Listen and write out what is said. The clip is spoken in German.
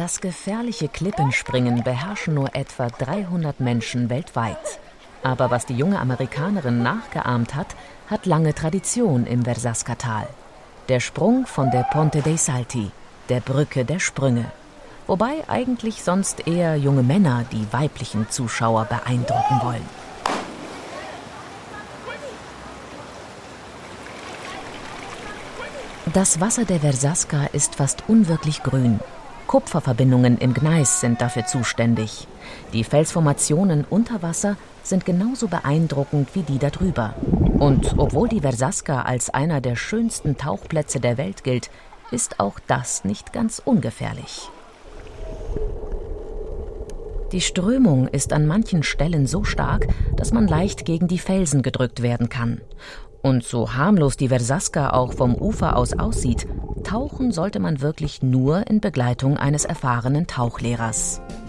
Das gefährliche Klippenspringen beherrschen nur etwa 300 Menschen weltweit. Aber was die junge Amerikanerin nachgeahmt hat, hat lange Tradition im Versasca-Tal. Der Sprung von der Ponte dei Salti, der Brücke der Sprünge. Wobei eigentlich sonst eher junge Männer die weiblichen Zuschauer beeindrucken wollen. Das Wasser der Versasca ist fast unwirklich grün. Kupferverbindungen im Gneis sind dafür zuständig. Die Felsformationen unter Wasser sind genauso beeindruckend wie die darüber. Und obwohl die Versasca als einer der schönsten Tauchplätze der Welt gilt, ist auch das nicht ganz ungefährlich. Die Strömung ist an manchen Stellen so stark, dass man leicht gegen die Felsen gedrückt werden kann. Und so harmlos die Versasca auch vom Ufer aus aussieht, tauchen sollte man wirklich nur in Begleitung eines erfahrenen Tauchlehrers.